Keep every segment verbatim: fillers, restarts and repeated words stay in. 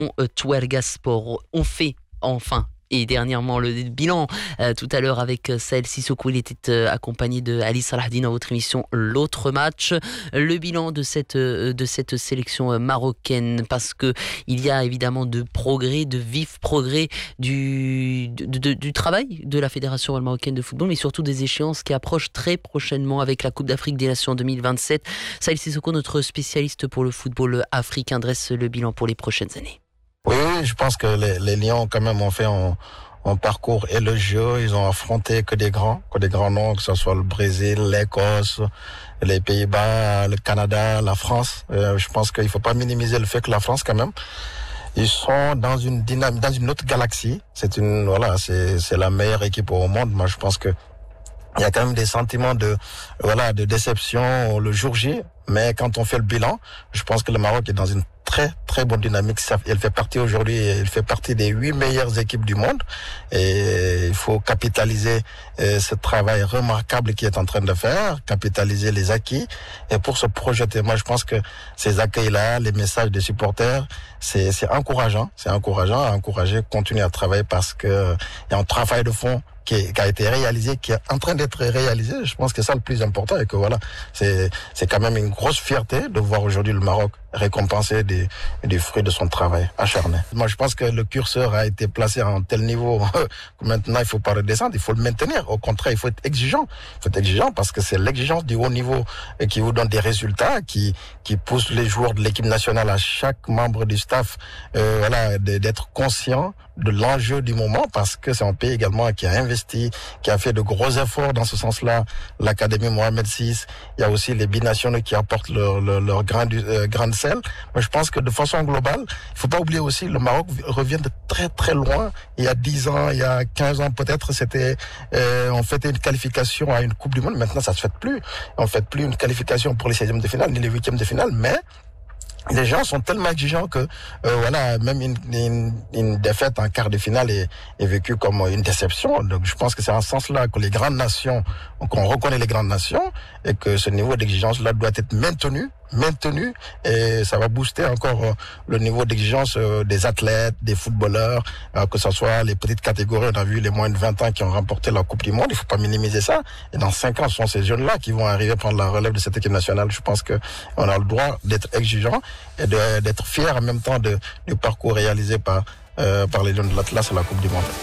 on, euh, Tuerga Sport. On fait enfin et dernièrement le bilan euh, tout à l'heure avec Saël Sissoko, il était euh, accompagné de Ali Salahdine dans votre émission L'autre match. Le bilan de cette, euh, de cette sélection marocaine, parce que il y a évidemment de progrès, de vifs progrès du, de, de, du travail de la Fédération marocaine de football, mais surtout des échéances qui approchent très prochainement avec la Coupe d'Afrique des Nations deux mille vingt-sept. Saël Sissoko, notre spécialiste pour le football africain, dresse le bilan pour les prochaines années. Oui, je pense que les, les Lions, quand même, ont fait un, un parcours élogieux. Ils ont affronté que des grands, que des grands noms, que ce soit le Brésil, l'Écosse, les Pays-Bas, le Canada, la France. Euh, je pense qu'il ne faut pas minimiser le fait que la France, quand même, ils sont dans une dynamique, dans une autre galaxie. C'est une, voilà, c'est, c'est la meilleure équipe au monde. Moi, je pense que il y a quand même des sentiments de, voilà, de déception le jour J. Mais quand on fait le bilan, je pense que le Maroc est dans une très très bonne dynamique. Elle fait partie aujourd'hui, elle fait partie des huit meilleures équipes du monde. Et il faut capitaliser euh, ce travail remarquable qu'il est en train de faire, capitaliser les acquis. Et pour se projeter, moi je pense que ces accueils-là, les messages des supporters, c'est, c'est encourageant. C'est encourageant à encourager, continuer à travailler parce que il y a un travail de fond qui, qui a été réalisé, qui est en train d'être réalisé. Je pense que c'est ça le plus important et que voilà, c'est, c'est quand même une grosse fierté de voir aujourd'hui le Maroc récompenser des, des fruits de son travail acharné. Moi, je pense que le curseur a été placé à un tel niveau que maintenant, il ne faut pas redescendre, il faut le maintenir. Au contraire, il faut être exigeant. Il faut être exigeant parce que c'est l'exigence du haut niveau qui vous donne des résultats, qui, qui pousse les joueurs de l'équipe nationale, à chaque membre du staff, euh, voilà, d'être conscient de l'enjeu du moment parce que c'est un pays également qui a investi, qui a fait de gros efforts dans ce sens-là. L'Académie Mohamed six, il y a aussi les binationaux qui apportent leur, leur, leur grande, euh, grande selle. Mais je pense que de façon globale, il faut pas oublier aussi, le Maroc revient de très très loin. Il y a dix ans, il y a quinze ans peut-être, c'était, euh, on fêtait une qualification à une Coupe du Monde. Maintenant, ça se fait plus. On fait plus une qualification pour les seizièmes de finale, ni les huitièmes de finale, mais les gens sont tellement exigeants que euh, voilà, même une, une, une défaite en quart de finale est, est vécue comme une déception. Donc je pense que c'est en ce sens-là que les grandes nations, qu'on reconnaît les grandes nations et que ce niveau d'exigence-là doit être maintenu, maintenu et ça va booster encore euh, le niveau d'exigence euh, des athlètes, des footballeurs, euh, que ce soit les petites catégories. On a vu les moins de vingt ans qui ont remporté la Coupe du Monde. Il faut pas minimiser ça. Et dans cinq ans, ce sont ces jeunes-là qui vont arriver à prendre la relève de cette équipe nationale. Je pense que on a le droit d'être exigeant et de, d'être fier en même temps de, du parcours réalisé par, euh, par les Lions de l'Atlas à la Coupe du Monde.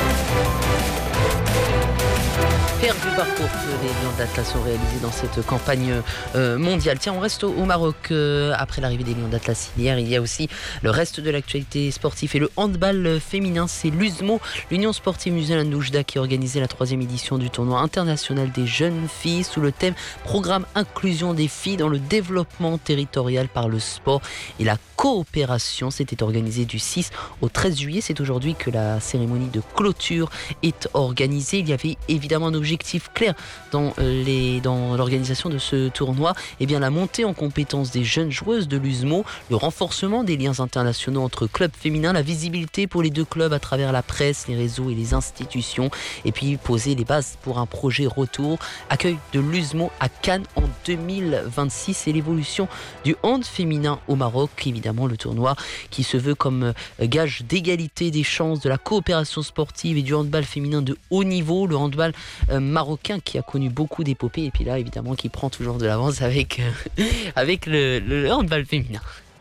Faire du parcours que les Lions d'Atlas ont réalisé dans cette campagne euh, mondiale. Tiens, on reste au, au Maroc. Euh, après l'arrivée des Lions d'Atlas hier, il y a aussi le reste de l'actualité sportive et le handball féminin. C'est l'U S M O, l'Union sportive musulmane d'Oujda, qui a organisé la troisième édition du tournoi international des jeunes filles sous le thème Programme Inclusion des filles dans le développement territorial par le sport et la coopération. C'était organisé du six au treize juillet. C'est aujourd'hui que la cérémonie de clôture est organisée. Il y avait évidemment un objectif clair dans, les, dans l'organisation de ce tournoi, eh bien la montée en compétence des jeunes joueuses de l'U S M O, le renforcement des liens internationaux entre clubs féminins, la visibilité pour les deux clubs à travers la presse, les réseaux et les institutions, et puis poser les bases pour un projet retour, accueil de l'U S M O à Cannes en deux mille vingt-six et l'évolution du hand féminin au Maroc, évidemment le tournoi qui se veut comme gage d'égalité des chances, de la coopération sportive et du handball féminin de haut niveau, le handball euh, marocain qui a connu beaucoup d'épopées et puis là évidemment qui prend toujours de l'avance avec, euh, avec le, le handball féminin.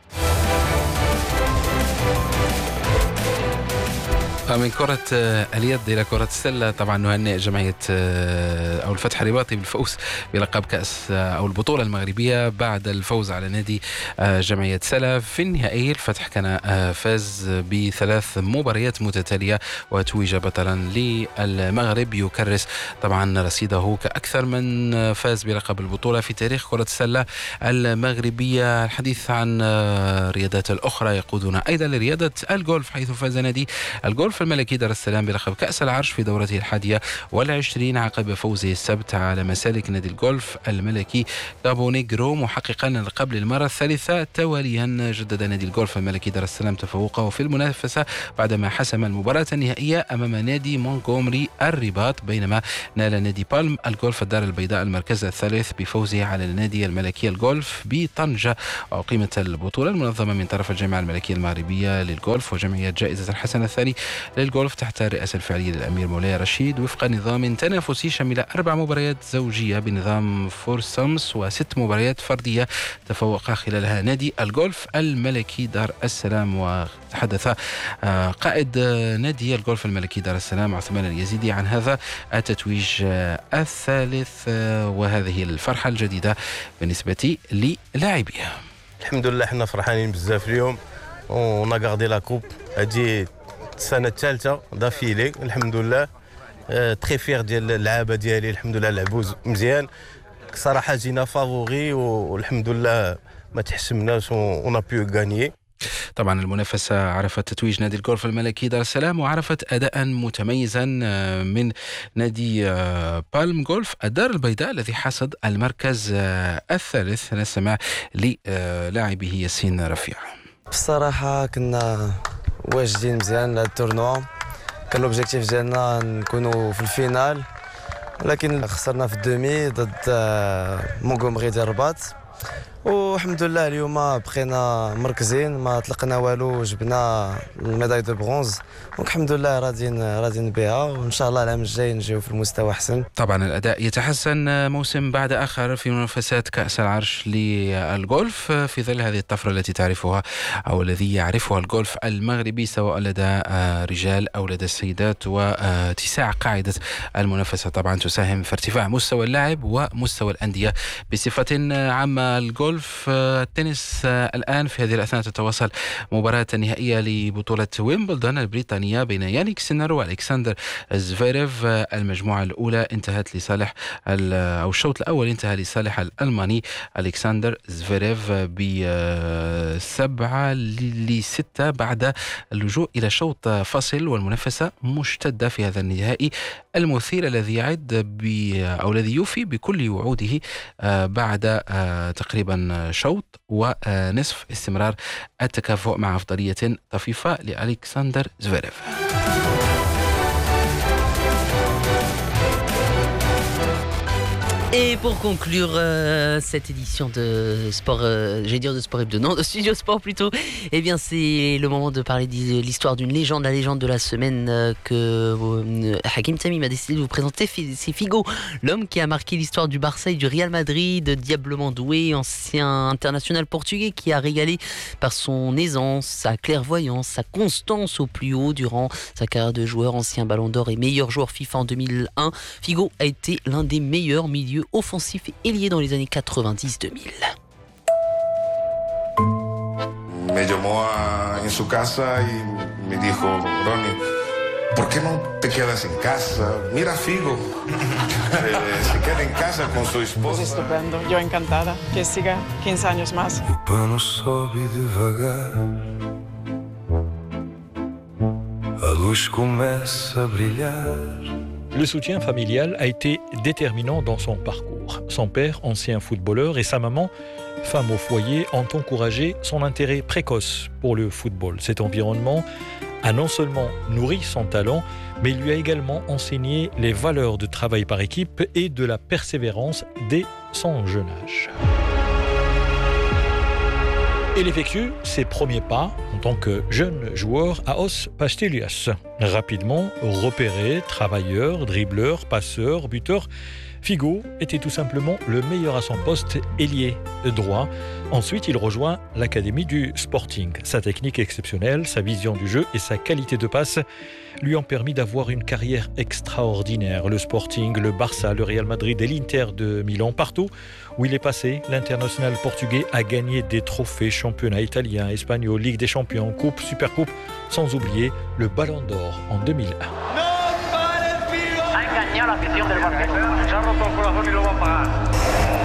من كرة اليد إلى كرة السلة، طبعا نهنئ جمعية أو الفتح الرباطي بالفوز بلقب كأس أو البطولة المغربية بعد الفوز على نادي جمعية سلا في النهائي. الفتح كان فاز بثلاث مباريات متتالية وتوج بطلا للمغرب، يكرس طبعا رصيده كأكثر من فاز بلقب البطولة في تاريخ كرة السلة المغربية. الحديث عن الرياضات الأخرى يقودنا أيضا لرياضة الجولف، حيث فاز نادي الجولف الجولف الملكي دار السلام بلقب كأس العرش في دورته الحادية والعشرين عقب فوزه السبت على مسالك نادي الجولف الملكي كابو نيغرو محققا اللقب للمرة الثالثة تواليا. جدد نادي الجولف الملكي دار السلام تفوقه في المنافسة بعدما حسم المباراة النهائية أمام نادي مونغومري الرباط، بينما نال نادي بالم الجولف الدار البيضاء المركز الثالث بفوزه على النادي الملكي الجولف بطنجة. وأقيمت البطولة المنظمة من طرف الجامعة الملكية المغربية للجولف وجمعية جائزة الحسن الثاني للجولف تحت الرئاسة الفعلية للأمير مولاي رشيد وفق نظام تنافسي شمل أربع مباريات زوجية بنظام فورسمس وست مباريات فردية تفوق خلالها نادي الجولف الملكي دار السلام. وتحدث قائد نادي الجولف الملكي دار السلام عثمان اليزيدي عن هذا التتويج الثالث وهذه الفرحة الجديدة بالنسبة للاعبيها. الحمد لله حنا فرحانين بزاف اليوم ونا غاردي لا كوب هذه السنه الثالثه دافيلي الحمد لله. تري فير ديال اللعابه ديالي الحمد لله لعبوا مزيان صراحه جينا فافوري والحمد لله ما تحسمناش ونا بيو غانيي. طبعا المنافسة عرفت تتويج نادي الجولف الملكي دار السلام وعرفت أداء متميزا من نادي بالم جولف الدار البيضاء الذي حصد المركز الثالث. نستمع للاعبه ياسين رفيع. بصراحة كنا واجدين مزيان لهاد التورنوا، كان لوبجيكتيف ديالنا نكونوا في الفينال لكن خسرنا في الدومي ضد مونغومري ديال الرباط. والحمد لله اليوم بقينا مركزين ما طلقنا والو جبنا الميداي دو برونز والحمد لله راضيين راضيين بها وان شاء الله العام الجاي نجيو في المستوى احسن. طبعا الاداء يتحسن موسم بعد اخر في منافسات كاس العرش للجولف في ظل هذه الطفره التي تعرفها او الذي يعرفها الجولف المغربي سواء لدى رجال او لدى السيدات واتساع قاعده المنافسه طبعا تساهم في ارتفاع مستوى اللاعب ومستوى الانديه بصفه عامه. الجولف التنس الآن في هذه الأثناء تتواصل مباراة نهائية لبطولة ويمبلدون البريطانية بين يانيك سينر والكسندر زفيريف. المجموعة الأولى انتهت لصالح أو الشوط الأول انتهى لصالح الألماني الكسندر زفيريف بسبعة لستة بعد اللجوء إلى شوط فاصل والمنافسة مشتدة في هذا النهائي المثير الذي يعد أو الذي يوفي بكل وعوده بعد تقريبا شوط ونصف استمرار التكافؤ مع أفضلية طفيفة لألكسندر زفيريف. Et pour conclure euh, cette édition de sport, euh, j'ai dire de sport hebdo, non, de Studio Sport plutôt, eh bien c'est le moment de parler de l'histoire d'une légende, la légende de la semaine euh, que euh, Hakim Tamim a décidé de vous présenter, c'est Figo, l'homme qui a marqué l'histoire du Barça et du Real Madrid, diablement doué, ancien international portugais qui a régalé par son aisance, sa clairvoyance, sa constance au plus haut durant sa carrière de joueur, ancien ballon d'or et meilleur joueur FIFA en deux mille un. Figo a été l'un des meilleurs milieux offensif et ailier dans les années quatre-vingt-dix deux mille. Me llamó a, en su casa y me dijo, Ronnie, ¿por qué no te quedas en casa? Mira Figo, se queda en casa con su esposa. Es estupendo, yo encantada que siga quinze años más. O pano sobe devagar, a luz começa a brilhar. Le soutien familial a été déterminant dans son parcours. Son père, ancien footballeur, et sa maman, femme au foyer, ont encouragé son intérêt précoce pour le football. Cet environnement a non seulement nourri son talent, mais lui a également enseigné les valeurs de travail par équipe et de la persévérance dès son jeune âge. Il effectue ses premiers pas en tant que jeune joueur à Os Pastelias. Rapidement repéré, travailleur, dribbleur, passeur, buteur, Figo était tout simplement le meilleur à son poste, ailier droit. Ensuite, il rejoint l'académie du Sporting. Sa technique exceptionnelle, sa vision du jeu et sa qualité de passe lui ont permis d'avoir une carrière extraordinaire. Le Sporting, le Barça, le Real Madrid et l'Inter de Milan, partout où il est passé, l'international portugais a gagné des trophées, championnat italien, espagnol, Ligue des champions, Coupe, Supercoupe, sans oublier le Ballon d'Or en deux mille un. La afición del Barcelona, se ha roto el corazón y lo va a pagar.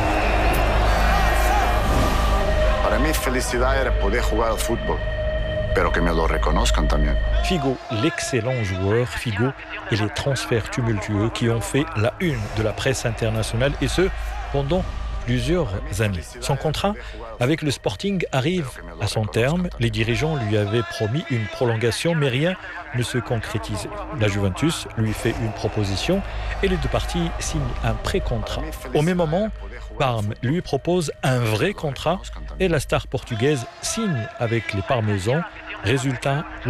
Para mí felicidad era poder jugar al fútbol. pero que me lo reconozcan también. Figo, l'excellent joueur Figo et les transferts tumultueux qui ont fait la une de la presse internationale et ce, pendant plusieurs années. Son contrat avec le Sporting arrive à son terme. Les dirigeants lui avaient promis une prolongation, mais rien ne se concrétisait. La Juventus lui fait une proposition et les deux parties signent un pré-contrat. Au même moment, Parme lui propose un vrai contrat et la star portugaise signe avec les Parmesans. Résultat,